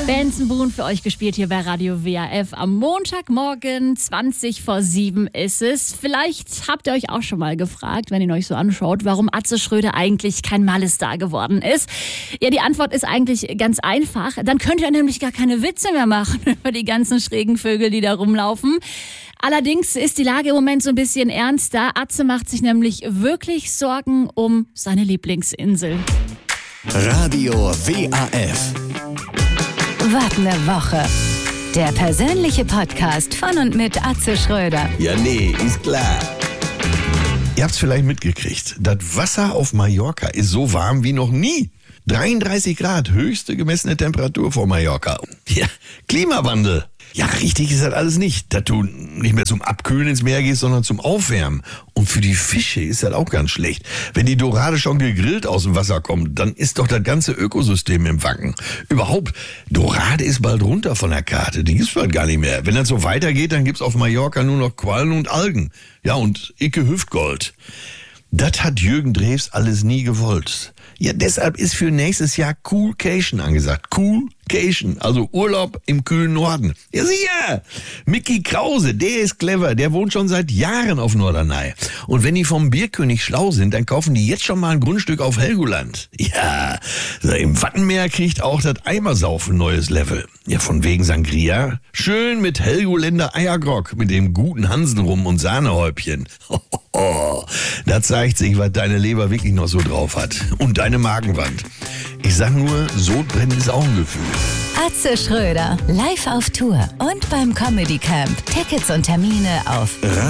Benson Boone für euch gespielt hier bei Radio WAF. Am Montagmorgen 7:20 ist es. Vielleicht habt ihr euch auch schon mal gefragt, wenn ihr euch so anschaut, warum Atze Schröder eigentlich kein Malestar geworden ist. Ja, die Antwort ist eigentlich ganz einfach. Dann könnt ihr nämlich gar keine Witze mehr machen über die ganzen schrägen Vögel, die da rumlaufen. Allerdings ist die Lage im Moment so ein bisschen ernster. Atze macht sich nämlich wirklich Sorgen um seine Lieblingsinsel. Radio WAF. Wart eine Woche. Der persönliche Podcast von und mit Atze Schröder. Ja, nee, ist klar. Ihr habt's vielleicht mitgekriegt. Das Wasser auf Mallorca ist so warm wie noch nie. 33 Grad, höchste gemessene Temperatur vor Mallorca. Ja, Klimawandel. Ja, richtig ist das alles nicht, dass du nicht mehr zum Abkühlen ins Meer gehst, sondern zum Aufwärmen. Und für die Fische ist das auch ganz schlecht. Wenn die Dorade schon gegrillt aus dem Wasser kommt, dann ist doch das ganze Ökosystem im Wanken. Überhaupt, Dorade ist bald runter von der Karte. Die gibt's bald gar nicht mehr. Wenn das so weitergeht, dann gibt's auf Mallorca nur noch Quallen und Algen. Ja, und Icke Hüftgold. Das hat Jürgen Drews alles nie gewollt. Ja, deshalb ist für nächstes Jahr Coolcation angesagt. Coolcation, also Urlaub im kühlen Norden. Ja, sicher! Micky Krause, der ist clever, der wohnt schon seit Jahren auf Norderney. Und wenn die vom Bierkönig schlau sind, dann kaufen die jetzt schon mal ein Grundstück auf Helgoland. Ja, im Wattenmeer kriegt auch das Eimersaufen neues Level. Ja, von wegen Sangria. Schön mit Helgoländer Eiergrog, mit dem guten Hansenrum und Sahnehäubchen. Da zeigt sich, was deine Leber wirklich noch so drauf hat. Und deine Magenwand. Ich sag nur, Sodbrennen ist auch ein Gefühl. Atze Schröder, live auf Tour und beim Comedy Camp. Tickets und Termine auf